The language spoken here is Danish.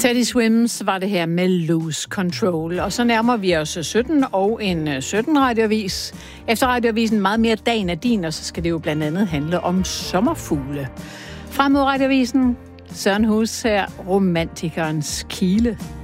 Teddy Swims var det her med Lose Control. Og så nærmer vi os 17 og en 17 radioavis. Efter radioavisen meget mere dagen er din, og så skal det jo blandt andet handle om sommerfugle. Frem mod radioavisen, Søren Hus her, romantikernes kile.